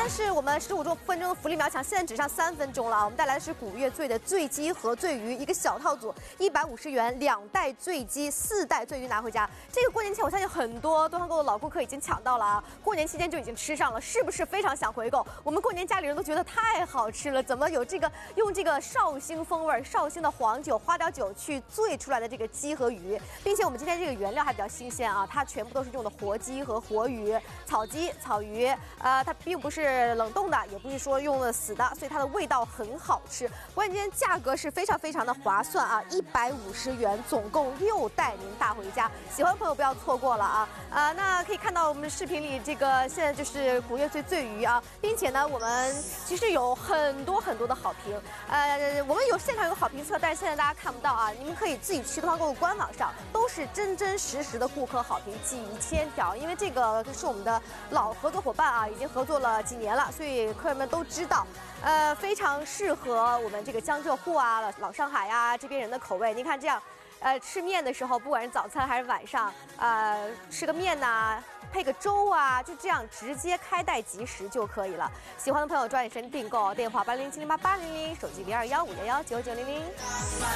样是我们15分钟的福利秒抢，现在只剩3分钟了。我们带来的是古越醉的醉鸡和醉鱼，一个小套组150元，2袋醉鸡，4袋醉鱼拿回家。这个过年前我相信很多东方购的老顾客已经抢到了啊，过年期间就已经吃上了，是不是非常想回购？我们过年家里人都觉得太好吃了，怎么有这个用这个绍兴风味、绍兴的黄酒、花雕酒去醉出来的这个鸡和鱼，并且我们今天这个原料还比较新鲜啊，它全部都是用的活鸡和活鱼、草鸡、草鱼，它并不是冷冻的，也不是说用了死的，所以它的味道很好吃。关键价格是非常的划算啊，150元，总共6袋您带回家。喜欢的朋友不要错过了啊！那可以看到我们视频里这个现在就是古越醉醉鱼啊，并且呢，我们其实有很多的好评。我们现场有好评测，但是现在大家看不到啊，你们可以自己去东方购物官网上，都是真实的顾客好评，几千条。因为这个是我们的老合作伙伴啊，已经合作了几年了，所以客人们都知道，非常适合我们这个江浙沪啊、老上海啊这边人的口味。您看这样。吃面的时候，不管是早餐还是晚上，吃个面呐，配个粥啊，就这样直接开袋即食就可以了。喜欢的朋友抓紧时间订购，电话80708800，手机0215119900。